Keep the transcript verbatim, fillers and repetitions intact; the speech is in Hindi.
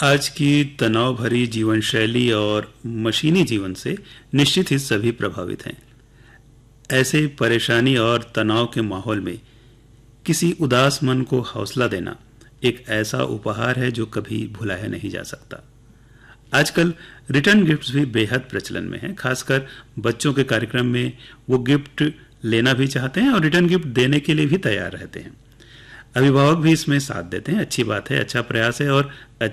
आज की तनाव भरी जीवन शैली और मशीनी जीवन से निश्चित ही सभी प्रभावित हैं। ऐसे परेशानी और तनाव के माहौल में किसी उदास मन को हौसला देना एक ऐसा उपहार है जो कभी भुलाया नहीं जा सकता। आजकल रिटर्न गिफ्ट्स भी बेहद प्रचलन में हैं। खासकर बच्चों के कार्यक्रम में वो गिफ्ट लेना भी चाहते हैं और रिटर्न गिफ्ट देने के लिए भी तैयार रहते हैं। अभिभावक भी इसमें साथ देते हैं। अच्छी बात है, अच्छा प्रयास है और